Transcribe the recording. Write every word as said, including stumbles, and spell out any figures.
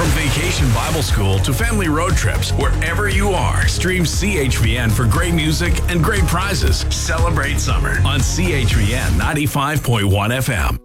From vacation Bible school to family road trips, wherever you are, stream C H V N for great music and great prizes. Celebrate summer on C H V N ninety-five point one F M.